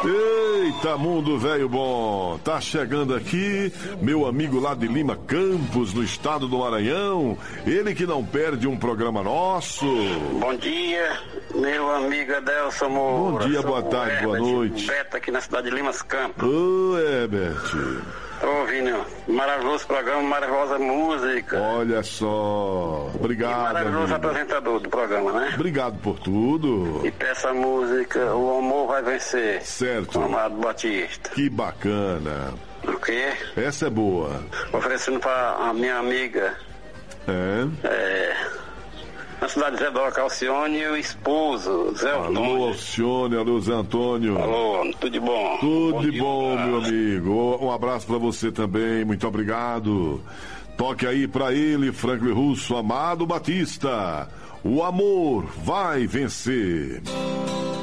Eita, mundo velho bom, tá chegando aqui meu amigo lá de Lima Campos, no estado do Maranhão, ele que não perde um programa nosso. Bom dia, meu amigo Adelson Moura. Bom dia, boa tarde, Herbert, boa noite. Beto aqui na cidade de Limas Campos. Ô, Herbert. Tô ouvindo, maravilhoso programa, maravilhosa música. Olha só, obrigado, e maravilhoso amigo. Apresentador do programa, né? Obrigado por tudo. E peça a música O Amor Vai Vencer. Certo. Com Amado Batista. Que bacana. O quê? Essa é boa. Oferecendo pra a minha amiga na cidade de Zé Doca, Alcione e o esposo, Zé Antônio. Alô, Alcione, alô, Zé Antônio. Alô, tudo de bom? Tudo de bom, meu amigo. Um abraço pra você também, muito obrigado. Toque aí pra ele, Franklin Russo, Amado Batista. O amor vai vencer.